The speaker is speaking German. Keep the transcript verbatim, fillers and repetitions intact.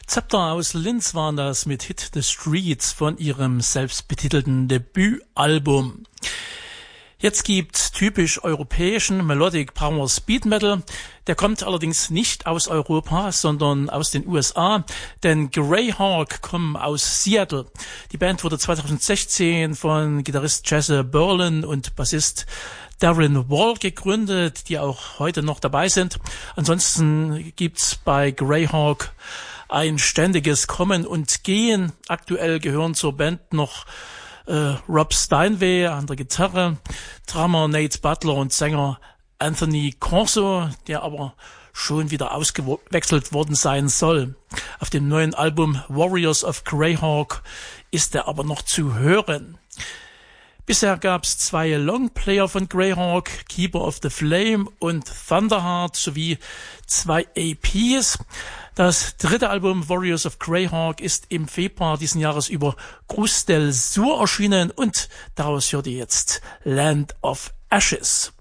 Zepter aus Linz waren das mit Hit the Streets von ihrem selbstbetitelten Debütalbum. Jetzt gibt's typisch europäischen Melodic Power Speed Metal. Der kommt allerdings nicht aus Europa, sondern aus den U S A, denn Greyhawk kommen aus Seattle. Die Band wurde zweitausendsechzehn von Gitarrist Jesse Berlin und Bassist Darren Wall gegründet, die auch heute noch dabei sind. Ansonsten gibt's bei Greyhawk ein ständiges Kommen und Gehen. Aktuell gehören zur Band noch äh, Rob Steinway an der Gitarre, Drummer Nate Butler und Sänger Anthony Corso, der aber schon wieder ausgewechselt worden sein soll. Auf dem neuen Album Warriors of Greyhawk ist er aber noch zu hören. Bisher gab's zwei Longplayer von Greyhawk, Keeper of the Flame und Thunderheart, sowie zwei A Ps. Das dritte Album Warriors of Greyhawk ist im Februar diesen Jahres über Cruz del Sur erschienen und daraus hört ihr jetzt Land of Ashes.